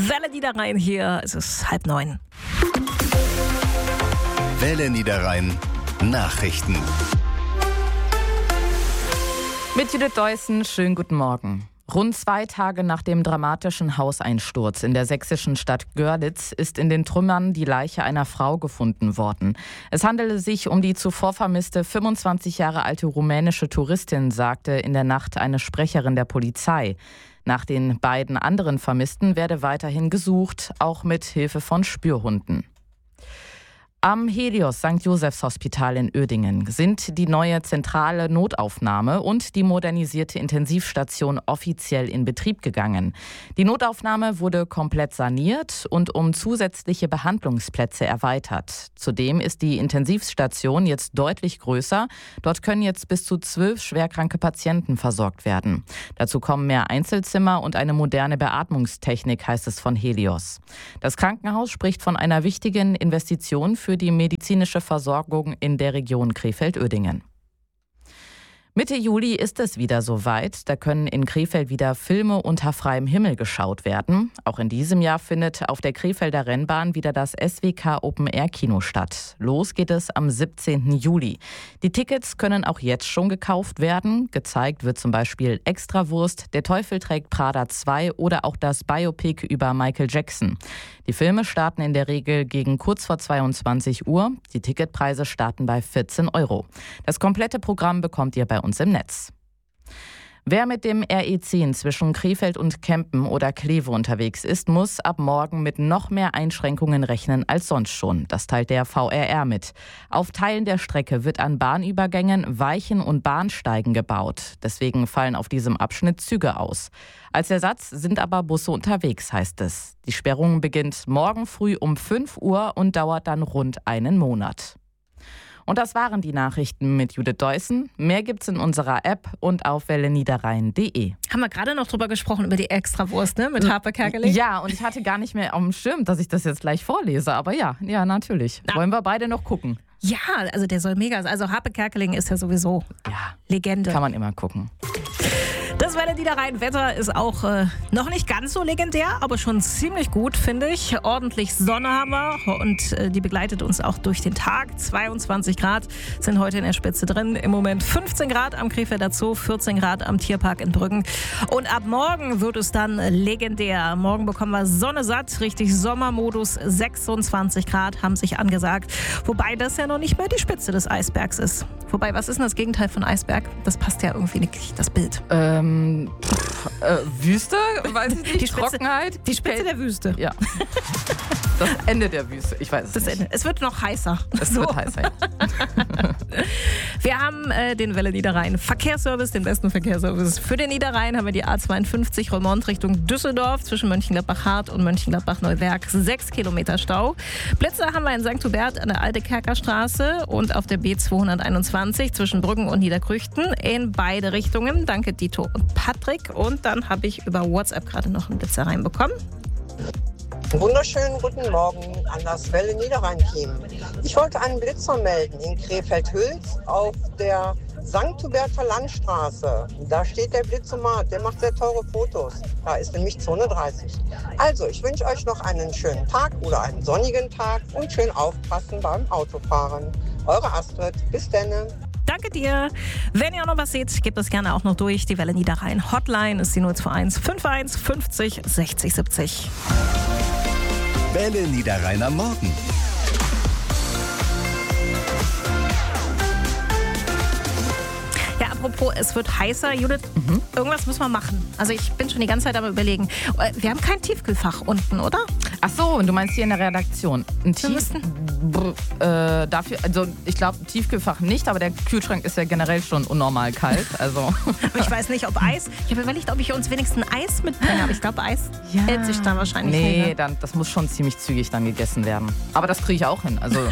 Welle Niederrhein hier. Es ist 8:30. Welle Niederrhein Nachrichten. Mit Judith Deussen, schönen guten Morgen. Rund 2 Tage nach dem dramatischen Hauseinsturz in der sächsischen Stadt Görlitz ist in den Trümmern die Leiche einer Frau gefunden worden. Es handele sich um die zuvor vermisste 25 Jahre alte rumänische Touristin, sagte in der Nacht eine Sprecherin der Polizei. Nach den beiden anderen Vermissten werde weiterhin gesucht, auch mit Hilfe von Spürhunden. Am Helios St. Josephs Hospital in Uerdingen sind die neue zentrale Notaufnahme und die modernisierte Intensivstation offiziell in Betrieb gegangen. Die Notaufnahme wurde komplett saniert und um zusätzliche Behandlungsplätze erweitert. Zudem ist die Intensivstation jetzt deutlich größer. Dort können jetzt bis zu 12 schwerkranke Patienten versorgt werden. Dazu kommen mehr Einzelzimmer und eine moderne Beatmungstechnik, heißt es von Helios. Das Krankenhaus spricht von einer wichtigen Investition für die medizinische Versorgung in der Region Krefeld-Uerdingen. Mitte Juli ist es wieder soweit. Da können in Krefeld wieder Filme unter freiem Himmel geschaut werden. Auch in diesem Jahr findet auf der Krefelder Rennbahn wieder das SWK Open Air Kino statt. Los geht es am 17. Juli. Die Tickets können auch jetzt schon gekauft werden. Gezeigt wird zum Beispiel Extrawurst, Der Teufel trägt Prada 2 oder auch das Biopic über Michael Jackson. Die Filme starten in der Regel gegen kurz vor 22 Uhr. Die Ticketpreise starten bei 14 €. Das komplette Programm bekommt ihr bei uns im Netz. Wer mit dem RE10 zwischen Krefeld und Kempen oder Kleve unterwegs ist, muss ab morgen mit noch mehr Einschränkungen rechnen als sonst schon. Das teilt der VRR mit. Auf Teilen der Strecke wird an Bahnübergängen Weichen und Bahnsteigen gebaut. Deswegen fallen auf diesem Abschnitt Züge aus. Als Ersatz sind aber Busse unterwegs, heißt es. Die Sperrung beginnt morgen früh um 5 Uhr und dauert dann rund einen Monat. Und das waren die Nachrichten mit Judith Deussen. Mehr gibt's in unserer App und auf welleniederrhein.de. Haben wir gerade noch drüber gesprochen, über die Extrawurst, ne? Mit Harpe Kerkeling? Ja, und ich hatte gar nicht mehr auf dem Schirm, dass ich das jetzt gleich vorlese. Aber ja, natürlich. Wollen wir beide noch gucken? Ja, also der soll mega sein. Also Harpe Kerkeling ist ja sowieso Legende. Kann man immer gucken. Das Welle Niederrhein Wetter ist auch noch nicht ganz so legendär, aber schon ziemlich gut, finde ich. Ordentlich Sonne haben wir und die begleitet uns auch durch den Tag. 22 Grad sind heute in der Spitze drin. Im Moment 15 Grad am Krefelder Zoo, 14 Grad am Tierpark in Brüggen. Und ab morgen wird es dann legendär. Morgen bekommen wir Sonne satt, richtig Sommermodus. 26 Grad haben sich angesagt. Wobei das ja noch nicht mehr die Spitze des Eisbergs ist. Wobei, was ist denn das Gegenteil von Eisberg? Das passt ja irgendwie nicht, das Bild. Wüste? Weiß ich nicht. Die Spitze, Trockenheit? Die Spitze der Wüste. Ja. Das Ende der Wüste. Ich weiß es nicht. Ende. Es wird noch heißer. Es wird heißer. Ja. Wir haben den Welle Niederrhein Verkehrsservice, den besten Verkehrsservice für den Niederrhein. Haben wir die A52 Remont Richtung Düsseldorf zwischen Mönchengladbach-Hart und Mönchengladbach-Neuwerk. 6 Kilometer Stau. Blitze haben wir in St. Hubert an der Altekerker-Straße und auf der B221 zwischen Brüggen und Niederkrüchten in beide Richtungen. Danke Dito und Patrick. Und dann habe ich über WhatsApp gerade noch einen Blitzer reinbekommen. Wunderschönen guten Morgen an das Welle Niederrhein-Team. Ich wollte einen Blitzer melden in Krefeld-Hüls auf der St. Huberter Landstraße. Da steht der Blitzomat, der macht sehr teure Fotos. Da ist nämlich Zone 30. Also, ich wünsche euch noch einen schönen Tag oder einen sonnigen Tag und schön aufpassen beim Autofahren. Eure Astrid, bis denne. Danke dir. Wenn ihr auch noch was seht, gebt das gerne auch noch durch. Die Welle Niederrhein Hotline ist die 021 51 50 60 70. Welle Niederrhein am Morgen. Ja, apropos, es wird heißer, Judith. Irgendwas müssen wir machen. Also ich bin schon die ganze Zeit am Überlegen. Wir haben kein Tiefkühlfach unten, oder? Ach so, du meinst hier in der Redaktion. Dafür, also ich glaube Tiefkühlfach nicht, aber der Kühlschrank ist ja generell schon unnormal kalt. Also. Aber ich weiß nicht, ob Eis. Ich habe überlegt, ob ich uns wenigstens Eis mitbringe. Aber ich glaube, Eis hält sich da wahrscheinlich nicht. Nee, dann, das muss schon ziemlich zügig dann gegessen werden. Aber das kriege ich auch hin. Also.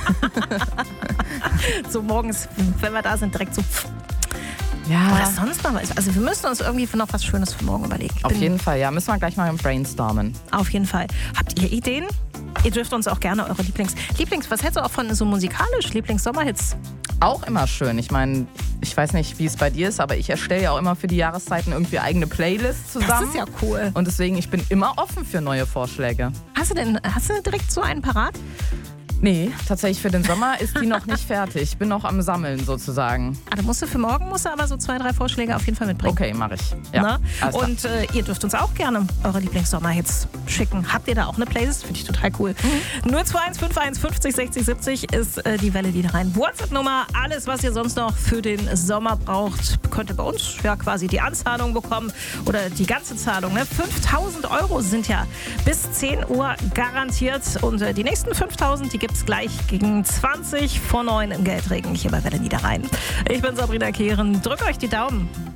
So morgens, wenn wir da sind, direkt so. Ja. Oder sonst noch was. Also wir müssen uns irgendwie noch was Schönes für morgen überlegen. Auf jeden Fall, ja. Müssen wir gleich mal brainstormen. Auf jeden Fall. Habt ihr Ideen? Ihr dürft uns auch gerne eure was hältst du auch von so musikalisch Lieblingssommerhits? Auch immer schön. Ich meine, ich weiß nicht, wie es bei dir ist, aber ich erstelle ja auch immer für die Jahreszeiten irgendwie eigene Playlists zusammen. Das ist ja cool. Und deswegen, ich bin immer offen für neue Vorschläge. Hast du direkt so einen parat? Nee, tatsächlich für den Sommer ist die noch nicht fertig. Ich bin noch am Sammeln sozusagen. Für morgen musst du aber so 2, 3 Vorschläge auf jeden Fall mitbringen. Okay, mache ich. Ja, und ihr dürft uns auch gerne eure Lieblings-Sommerhits schicken. Habt ihr da auch eine Playlist? Finde ich total cool. 02151 50 60 70 ist die Welle Niederrhein WhatsApp-Nummer. Alles, was ihr sonst noch für den Sommer braucht, könnt ihr bei uns quasi die Anzahlung bekommen oder die ganze Zahlung. 5.000 € sind ja bis 10 Uhr garantiert. Und die nächsten 5.000, die gibt es gleich gegen 20 vor 9 im Geldregen hier bei Welle Niederrhein. Ich bin Sabrina Kehren. Drückt euch die Daumen.